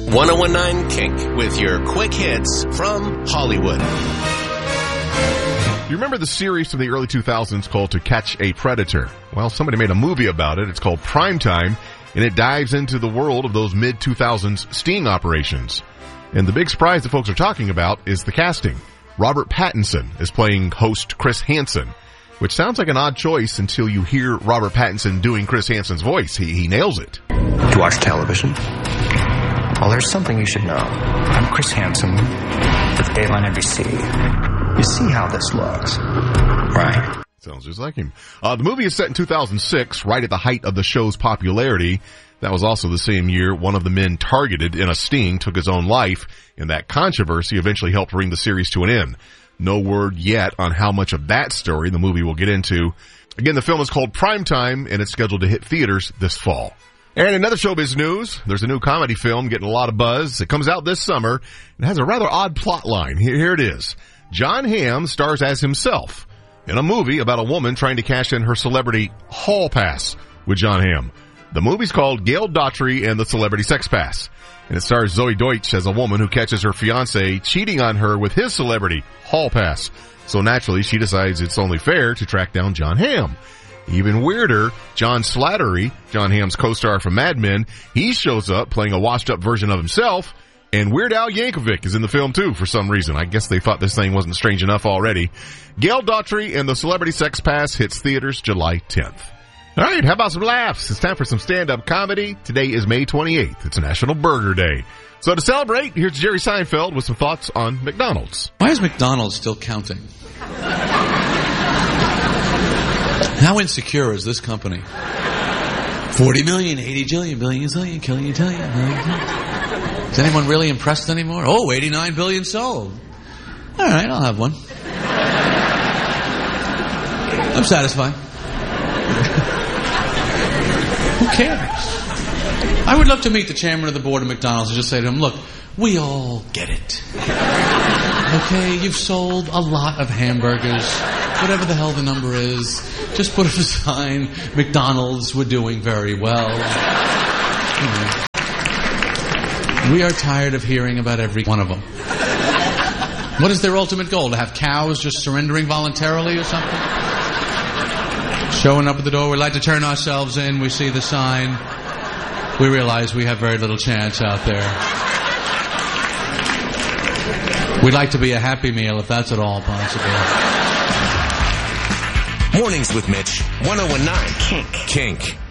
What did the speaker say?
1019 Kink with your quick hits from Hollywood. You remember the series from the early 2000s called To Catch a Predator? Well, somebody made a movie about it. It's called Primetime, and it dives into the world of those mid-2000s sting operations. And the big surprise that folks are talking about is the casting. Robert Pattinson is playing host Chris Hansen, which sounds like an odd choice until you hear Robert Pattinson doing Chris Hansen's voice. He nails it. Do you watch television? Well, there's something you should know. I'm Chris Hansen with Dateline NBC. You see how this looks, right? Sounds just like him. The movie is set in 2006, right at the height of the show's popularity. That was also the same year one of the men targeted in a sting took his own life, and that controversy eventually helped bring the series to an end. No word yet on how much of that story the movie will get into. Again, the film is called Primetime, and it's scheduled to hit theaters this fall. And another showbiz news, there's a new comedy film getting a lot of buzz. It comes out this summer and has a rather odd plot line. Here it is. Jon Hamm stars as himself in a movie about a woman trying to cash in her celebrity hall pass with Jon Hamm. The movie's called Gail Daughtry and the Celebrity Sex Pass. And it stars Zoe Deutsch as a woman who catches her fiancé cheating on her with his celebrity hall pass. So naturally, she decides it's only fair to track down Jon Hamm. Even weirder, John Slattery, Jon Hamm's co-star from Mad Men, he shows up playing a washed-up version of himself. And Weird Al Yankovic is in the film, too, for some reason. I guess they thought this thing wasn't strange enough already. Gail Daughtry and the Celebrity Sex Pass hits theaters July 10th. All right, how about some laughs? It's time for some stand-up comedy. Today is May 28th. It's National Burger Day. So to celebrate, here's Jerry Seinfeld with some thoughts on McDonald's. Why is McDonald's still counting? How insecure is this company? 40 million, 80 jillion, billion, zillion, killion, tillion. Is anyone really impressed anymore? Oh, 89 billion sold. All right, I'll have one. I'm satisfied. Who cares? I would love to meet the chairman of the board of McDonald's and just say to him, look, we all get it. Okay, you've sold a lot of hamburgers. Whatever the hell the number is, just put up a sign, McDonald's, we're doing very well. Anyway. We are tired of hearing about every one of them. What is their ultimate goal? To have cows just surrendering voluntarily or something? Showing up at the door, we'd like to turn ourselves in, we see the sign. We realize we have very little chance out there. We'd like to be a Happy Meal if that's at all possible. Mornings with Mitch, 1019 Kink.